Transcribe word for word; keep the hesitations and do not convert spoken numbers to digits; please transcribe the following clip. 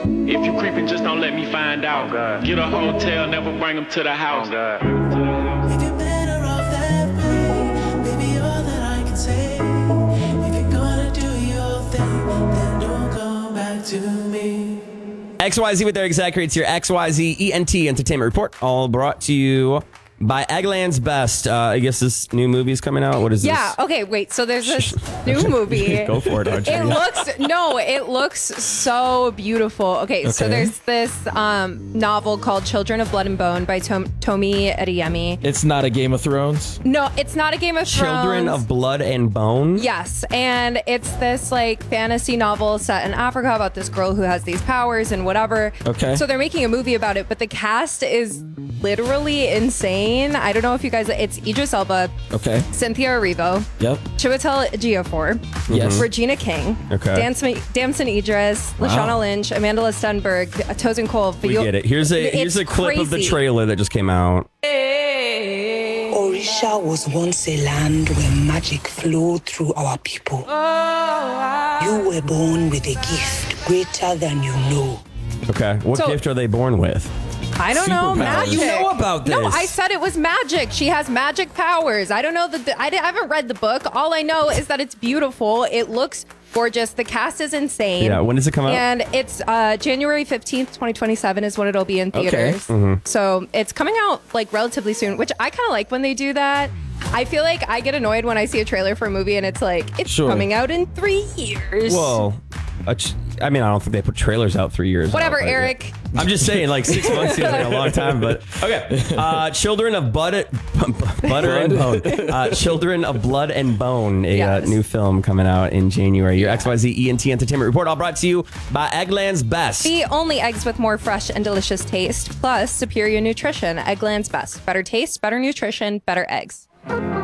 If you creeping, just don't let me find out. Oh, get a hotel, never bring them to the house. Oh, if you're better off that way, baby, all that I can say. If you're gonna do your thing, then don't come back to me. X Y Z with their exact rates here. X Y Z E N T Entertainment Report, all brought to you by Eggland's Best. Uh, I guess this new movie is coming out. What is yeah, this? Yeah, okay, wait. So there's this new movie. Go for it, Archie. It looks, no, it looks so beautiful. Okay, okay. So there's this um, novel called Children of Blood and Bone by Tom- Tomi Adeyemi. It's not a Game of Thrones? No, it's not a Game of Thrones. Children of Blood and Bone? Yes, and it's this like fantasy novel set in Africa about this girl who has these powers and whatever. Okay. So they're making a movie about it, but the cast is literally insane. I don't know if you guys, it's Idris Elba. Okay. Cynthia Erivo. Yep. Chiwetel Ejiofor. Yes. Regina King. Okay. Damson, Damson Idris. Wow. Lashana Lynch. Amanda Stenberg. Tosin Cole. We get it. Here's a here's a clip of the trailer that just came out. Orisha was once a land where magic flowed through our people. You were born with a gift greater than you know. Okay. What So- gift are they born with? I don't know. Superpowers. Magic. You know about No, this. I said it was magic. She has magic powers. I don't know that. The, I, di- I haven't read the book. All I know is that it's beautiful. It looks gorgeous. The cast is insane. Yeah. When does it come out? And it's uh, January fifteenth, twenty twenty-seven is when it'll be in Okay. theaters. Mm-hmm. So it's coming out like relatively soon, which I kind of like when they do that. I feel like I get annoyed when I see a trailer for a movie and it's like, it's Sure. coming out in three years. Well, a ch- I mean, I don't think they put trailers out three years. Whatever, out, but, Eric. yeah. I'm just saying, like six months seems like a long time, but okay. Uh, Children of Butter, Butter and Bone. Uh, Children of Blood and Bone, a Yes. uh, new film coming out in January. Your X Y Z E N T Entertainment Report, all brought to you by Eggland's Best. The only eggs with more fresh and delicious taste, plus superior nutrition. Eggland's Best. Better taste, better nutrition, better eggs.